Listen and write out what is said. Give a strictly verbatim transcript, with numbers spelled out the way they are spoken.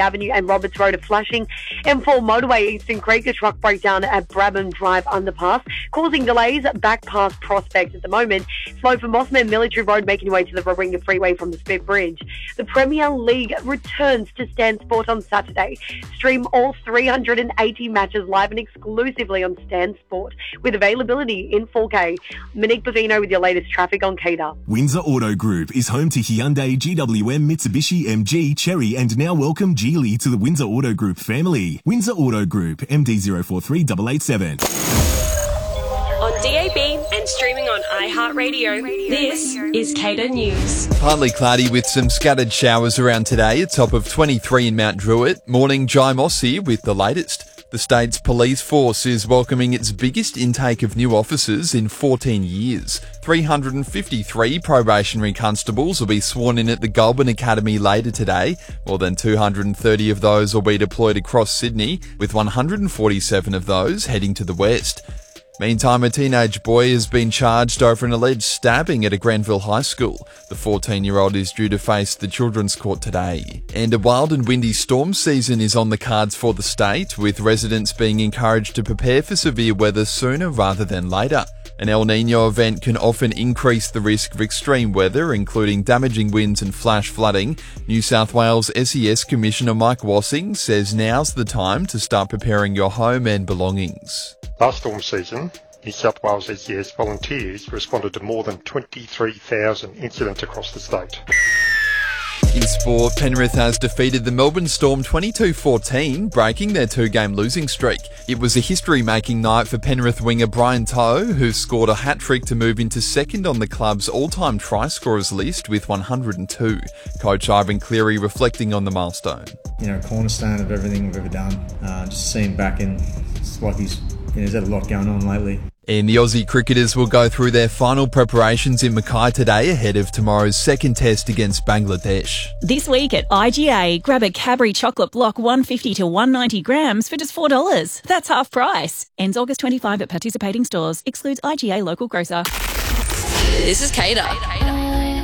Avenue and Roberts Road at Flushing. M four motorway Eastern Creek, a truck breakdown at Brabham Drive underpass, causing delays back past Prospect at the moment. Slow for Mossman Military Road, making your way to the Warringah Freeway from the Spit Bridge. The Premier League returns to Stan Sport on Saturday. Stream all three hundred eighty matches live and exclusively on Stan Sport, with availability in four K. Monique Bavino with your latest traffic on K D A. Windsor Auto Group is home to Hyundai, G W M, Mitsubishi, M G, Chery, and now welcome Geely to the Windsor Auto Group family. Windsor Auto Group, M D zero four three eight eight seven. On D A B and streaming on iHeartRadio, this is K D A News. Partly cloudy with some scattered showers around today, a top of twenty-three in Mount Druitt. Morning, Jai Moss here with the latest. The state's police force is welcoming its biggest intake of new officers in fourteen years. three hundred fifty-three probationary constables will be sworn in at the Goulburn Academy later today. More than two hundred thirty of those will be deployed across Sydney, with one hundred forty-seven of those heading to the west. Meantime, a teenage boy has been charged over an alleged stabbing at a Granville high school. The fourteen-year-old is due to face the Children's Court today. And a wild and windy storm season is on the cards for the state, with residents being encouraged to prepare for severe weather sooner rather than later. An El Niño event can often increase the risk of extreme weather, including damaging winds and flash flooding. New South Wales S E S Commissioner Mike Wassing says now's the time to start preparing your home and belongings. Last storm season, New South Wales S E S volunteers responded to more than twenty-three thousand incidents across the state. In sport, Penrith has defeated the Melbourne Storm twenty-two fourteen, breaking their two-game losing streak. It was a history-making night for Penrith winger Brian To'o, who scored a hat-trick to move into second on the club's all-time try-scorers list with one hundred two. Coach Ivan Cleary reflecting on the milestone. You know, cornerstone of everything we've ever done. Uh, just seeing back in, it's like he's, you know, he's had a lot going on lately. And the Aussie cricketers will go through their final preparations in Mackay today ahead of tomorrow's second test against Bangladesh. This week at I G A, grab a Cadbury chocolate block one fifty to one ninety grams for just four dollars. That's half price. Ends August twenty-fifth at participating stores. Excludes I G A local grocer. This is K D A.